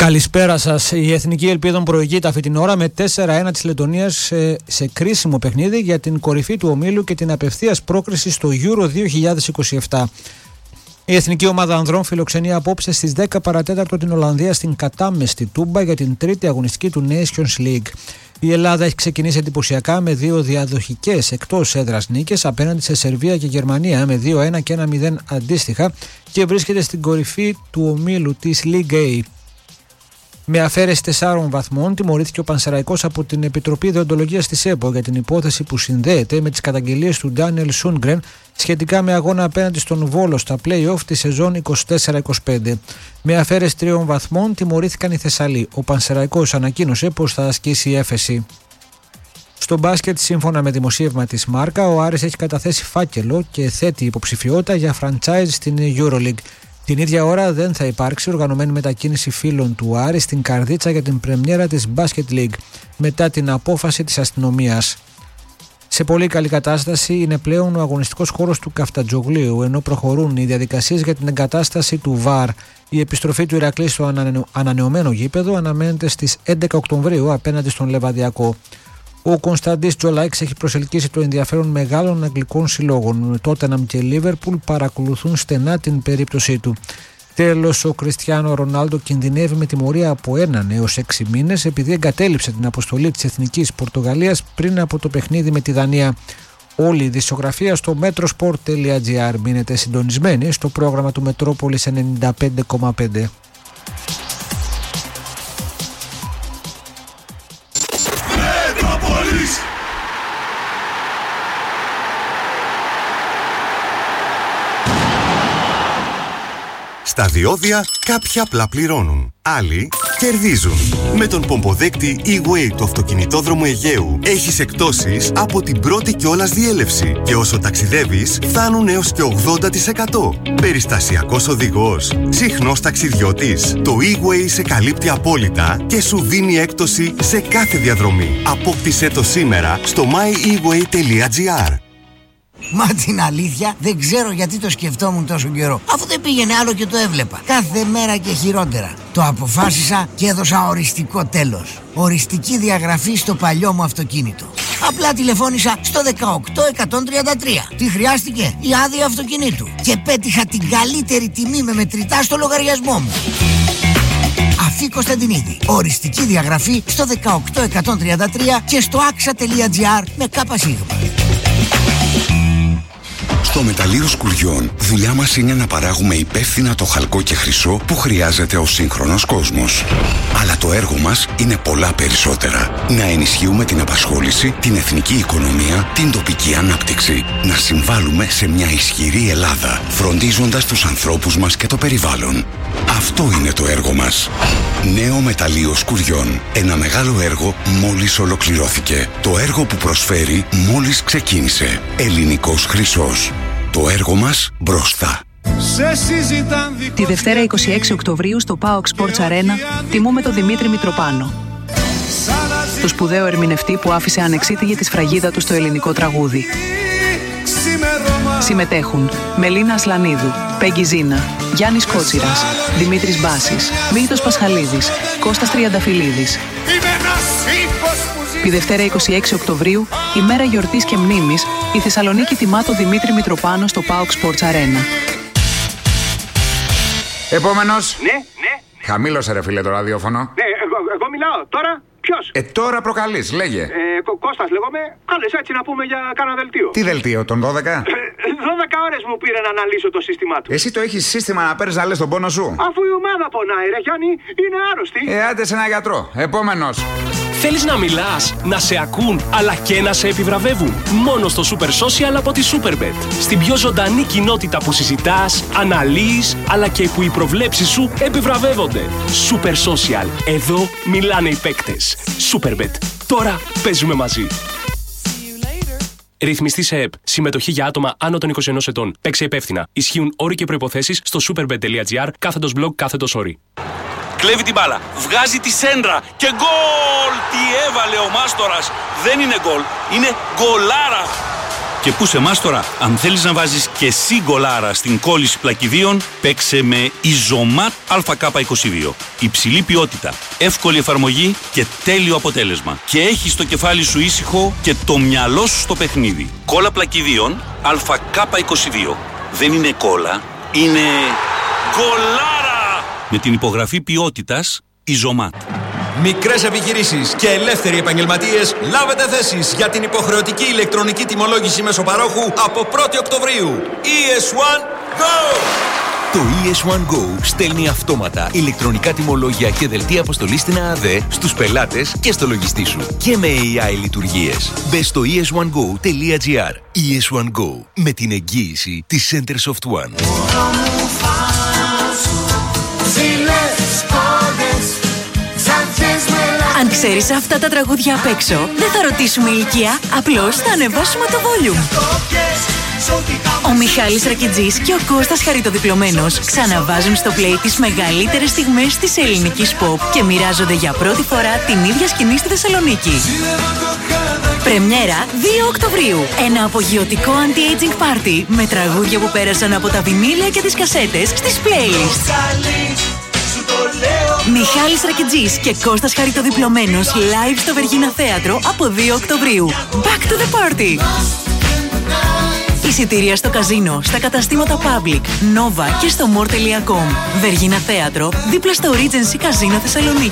Καλησπέρα σας. Η Εθνική Ελπίδων προηγείται αυτή την ώρα με 4-1 της Λετωνίας σε κρίσιμο παιχνίδι για την κορυφή του ομίλου και την απευθείας πρόκριση στο Euro 2027. Η Εθνική Ομάδα Ανδρών φιλοξενεί απόψε στις 10 παρατέταρτο την Ολλανδία στην κατάμεστη Τούμπα για την τρίτη αγωνιστική του Nations League. Η Ελλάδα έχει ξεκινήσει εντυπωσιακά με 2 διαδοχικές εκτός έδρας νίκες απέναντι σε Σερβία και Γερμανία με 2-1 και 1-0 αντίστοιχα και βρίσκεται στην κορυφή του ομίλου της League A. Με αφαίρεση 4 βαθμών τιμωρήθηκε ο Πανσεραϊκός από την Επιτροπή Δεοντολογίας της ΕΠΟ για την υπόθεση που συνδέεται με τις καταγγελίες του Ντάνιελ Σούνγκρεν σχετικά με αγώνα απέναντι στον Βόλο στα play-off τη σεζόν 24-25. Με αφαίρεση 3 βαθμών τιμωρήθηκαν οι Θεσσαλοί. Ο Πανσεραϊκός ανακοίνωσε πως θα ασκήσει έφεση. Στο μπάσκετ, σύμφωνα με δημοσίευμα της Μάρκα, ο Άρης έχει καταθέσει φάκελο και θέτει υποψηφιότητα για franchise στην EuroLeague. Την ίδια ώρα δεν θα υπάρξει οργανωμένη μετακίνηση φίλων του Άρη στην Καρδίτσα για την πρεμιέρα της Basket League μετά την απόφαση της αστυνομίας. Σε πολύ καλή κατάσταση είναι πλέον ο αγωνιστικός χώρος του Καφτατζογλίου, ενώ προχωρούν οι διαδικασίες για την εγκατάσταση του ΒΑΡ. Η επιστροφή του Ηρακλή στο ανανεωμένο γήπεδο αναμένεται στις 11 Οκτωβρίου απέναντι στον Λεβαδιακό. Ο Κωνσταντής Τζολάκης έχει προσελκύσει το ενδιαφέρον μεγάλων αγγλικών συλλόγων. Τότεναμ και Λίβερπουλ παρακολουθούν στενά την περίπτωσή του. Τέλος, ο Κριστιάνο Ρονάλντο κινδυνεύει με τιμωρία από 1 έως 6 μήνες επειδή εγκατέλειψε την αποστολή της Εθνικής Πορτογαλίας πριν από το παιχνίδι με τη Δανία. Όλη η δισογραφία στο metrosport.gr. Μείνετε συντονισμένοι στο πρόγραμμα του Μετρόπολης 95,5. Στα διόδια κάποιοι απλά πληρώνουν, άλλοι κερδίζουν. Με τον πομποδέκτη E-Way του αυτοκινητόδρομου Αιγαίου έχεις εκπτώσεις από την πρώτη κιόλας διέλευση και όσο ταξιδεύεις φτάνουν έως και 80%. Περιστασιακός οδηγός, συχνός ταξιδιώτης. Το E-Way σε καλύπτει απόλυτα και σου δίνει έκπτωση σε κάθε διαδρομή. Απόκτησέ το σήμερα στο myeWay.gr. Μα την αλήθεια δεν ξέρω γιατί το σκεφτόμουν τόσο καιρό, αφού δεν πήγαινε άλλο και το έβλεπα κάθε μέρα και χειρότερα. Το αποφάσισα και έδωσα οριστικό τέλος. Οριστική διαγραφή στο παλιό μου αυτοκίνητο. Απλά τηλεφώνησα στο 18133. Τι χρειάστηκε? Η άδεια αυτοκινήτου. Και πέτυχα την καλύτερη τιμή με μετρητά στο λογαριασμό μου. Αφή Κωνσταντινίδη. Οριστική διαγραφή στο 18133 και στο axa.gr με ΚΣ. Στο Μεταλλείο Σκουριών, δουλειά μας είναι να παράγουμε υπεύθυνα το χαλκό και χρυσό που χρειάζεται ο σύγχρονος κόσμος. Αλλά το έργο μας είναι πολλά περισσότερα. Να ενισχύουμε την απασχόληση, την εθνική οικονομία, την τοπική ανάπτυξη. Να συμβάλλουμε σε μια ισχυρή Ελλάδα, φροντίζοντας τους ανθρώπους μας και το περιβάλλον. Αυτό είναι το έργο μας. Νέο Μεταλλείο Σκουριών. Ένα μεγάλο έργο μόλις ολοκληρώθηκε. Το έργο που προσφέρει μόλις ξεκίνησε. Ελληνικός χρυσός. Το έργο μας μπροστά. Τη Δευτέρα 26 Οκτωβρίου στο PAOK Sports Arena τιμούμε τον Δημήτρη Μητροπάνο. Το σπουδαίο ερμηνευτή που άφησε ανεξίτηλη τη σφραγίδα του στο ελληνικό τραγούδι. Συμμετέχουν Μελίνα Ασλανίδου, Πέγγι Ζίνα, Γιάννης Κότσιρας, Δημήτρης Μπάσης, Μίλτος Πασχαλίδης, Κώστας Τριανταφυλλίδης. Τη Δευτέρα 26 Οκτωβρίου, ημέρα γιορτής και μνήμης, η Θεσσαλονίκη τιμά τον Δημήτρη Μητροπάνο στο PAOK Sports Arena. Επόμενος. Ναι. Χαμήλωσε ρε φίλε το ραδιόφωνο. Ναι, εγώ μιλάω. Τώρα ποιος? Τώρα προκαλείς, λέγε. Κώστας λέγομαι. Κάλες έτσι να πούμε για κάνα δελτίο. Τι δελτίο, τον 12? 12 ώρες μου πήρε να αναλύσω το σύστημά του. Εσύ το έχεις σύστημα να παίρνεις να λες τον πόνο σου? Αφού η ομάδα πονάει ρε Γιάννη, είναι άρρωστη. Άντε σε ένα γιατρό. Επόμενος. Θέλεις να μιλάς, να σε ακούν, αλλά και να σε επιβραβεύουν? Μόνο στο Super Social από τη Superbet. Στην πιο ζωντανή κοινότητα που συζητάς, αναλύεις, αλλά και που οι προβλέψεις σου επιβραβεύονται. Super Social. Εδώ μιλάνε οι παίκτες. Superbet. Τώρα παίζουμε μαζί. Ρυθμιστή σε ΕΠ. Συμμετοχή για άτομα άνω των 21 ετών. Παίξε υπεύθυνα. Ισχύουν όροι και προϋποθέσεις στο superbet.gr/blog/όροι. Κλέβει την μπάλα, βγάζει τη σέντρα και γκολ! Τι έβαλε ο Μάστορας! Δεν είναι γκολ, είναι γκολάρα! Και πού σε εμάς τώρα, αν θέλεις να βάζεις και εσύ γκολάρα στην κόλληση πλακιδίων, παίξε με Ιζωμάτ ΑΚ22. Υψηλή ποιότητα, εύκολη εφαρμογή και τέλειο αποτέλεσμα. Και έχεις το κεφάλι σου ήσυχο και το μυαλό σου στο παιχνίδι. Κόλλα πλακιδίων ΑΚ22. Δεν είναι κόλλα, είναι γκολάρα! Με την υπογραφή ποιότητας Ιζωμάτ. Μικρές επιχειρήσεις και ελεύθεροι επαγγελματίες, λάβετε θέσεις για την υποχρεωτική ηλεκτρονική τιμολόγηση μεσοπαρόχου από 1η Οκτωβρίου. ES1 Go! Το ES1 Go στέλνει αυτόματα ηλεκτρονικά τιμολόγια και δελτία αποστολής στην ΑΑΔ στους πελάτες και στο λογιστή σου. Και με AI λειτουργίες. Μπες στο es1go.gr. ES1 Go. Με την εγγύηση της Center Soft One. Αν ξέρεις αυτά τα τραγούδια απ' έξω, δεν θα ρωτήσουμε ηλικία, απλώς θα ανεβάσουμε το volume. Ο Μιχάλης Ρακιτζής και ο Κώστας Χαριτοδιπλωμένος ξαναβάζουν στο play τις μεγαλύτερες στιγμές της ελληνικής pop και μοιράζονται για πρώτη φορά την ίδια σκηνή στη Θεσσαλονίκη. Πρεμιέρα 2 Οκτωβρίου. Ένα απογειωτικό anti-aging party με τραγούδια που πέρασαν από τα βινίλια και τις κασέτες στις playlists. Μιχάλης Ρακιτζής και Κώστας Χαριτοδιπλωμένος live στο Βεργίνα Θέατρο από 2 Οκτωβρίου. Back to the party! Εισιτήρια στο καζίνο, στα καταστήματα Public, Nova και στο more.com. Βεργίνα Θέατρο, δίπλα στο Regency Καζίνο Θεσσαλονίκη.